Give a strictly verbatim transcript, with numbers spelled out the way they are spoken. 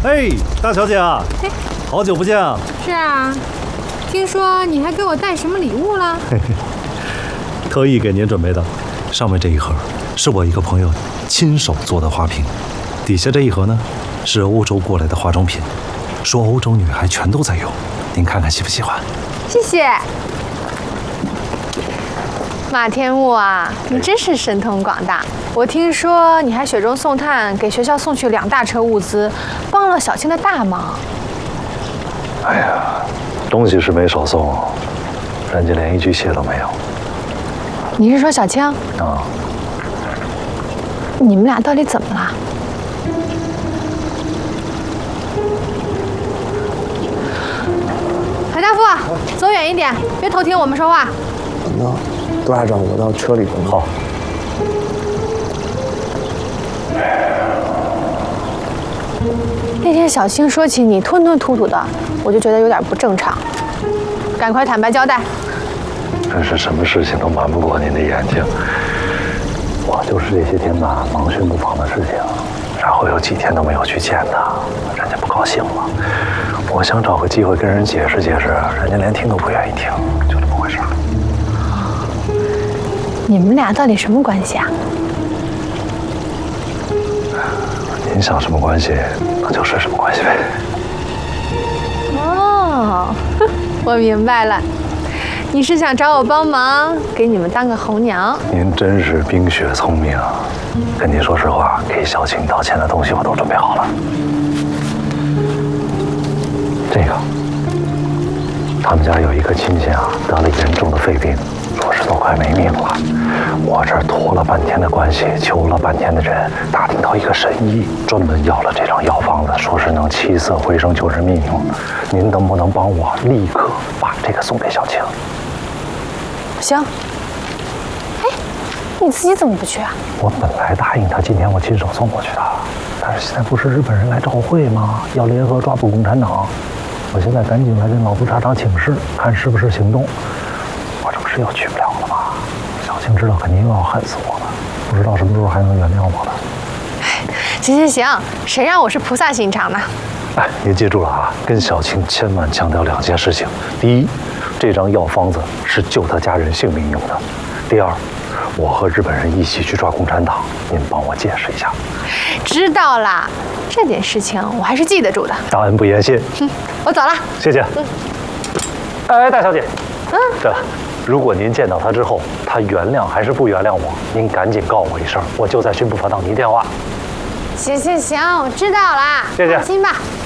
哎，大小姐啊，好久不见啊！ 是啊，听说你还给我带什么礼物了？ 嘿嘿，特意给您准备的。上面这一盒是我一个朋友亲手做的花瓶，底下这一盒呢是欧洲过来的化妆品，说欧洲女孩全都在用，您看看喜不喜欢？ 谢谢。马天木啊，你真是神通广大！我听说你还雪中送炭，给学校送去两大车物资，帮了小青的大忙。 哎呀，东西是没少送，人家连一句谢都没有。 你是说小青？ 啊， 你们俩到底怎么了？海大夫，走远一点，别偷听我们说话。 那杜大长，我到车里头。 好。 那天小青说起你吞吞吐吐的，我就觉得有点不正常，赶快坦白交代。 真是什么事情都瞒不过您的眼睛。我就是这些天吧，忙巡捕房的事情，然后有几天都没有去见他，人家不高兴了。我想找个机会跟人解释解释，人家连听都不愿意听，就这么回事。 你们俩到底什么关系啊？ 您想什么关系，那就是什么关系呗。 哦，我明白了，你是想找我帮忙，给你们当个红娘。 您真是冰雪聪明啊！跟您说实话，给小青道歉的东西我都准备好了。这个，他们家有一个亲戚啊，得了严重的肺病，说是都快没命了。我这儿托了半天的关系，求了半天的人，打听到一个神医，专门要了这张药方子，说是能起死回生，救人命用。您能不能帮我立刻把这个送给小青？ 行。哎，你自己怎么不去啊？ 我本来答应他今天我亲手送过去的，但是现在不是日本人来召会吗？要联合抓捕共产党。我现在赶紧来跟老督察长请示，看是不是行动。我这不是又去不了了吗？小青知道肯定又要恨死我了，不知道什么时候还能原谅我了。 行行行，谁让我是菩萨心肠呢？ 哎，您记住了啊，跟小青千万强调两件事情：第一，这张药方子是救他家人性命用的；第二，我和日本人一起去抓共产党，您帮我解释一下。 知道啦，这点事情我还是记得住的。 大恩不言谢。 嗯，我走了。 谢谢。嗯。哎，大小姐。嗯。对了，如果您见到他之后，他原谅还是不原谅我，您赶紧告我一声，我就在巡捕房等您电话。 行行行，我知道啦。 谢谢。 放心吧。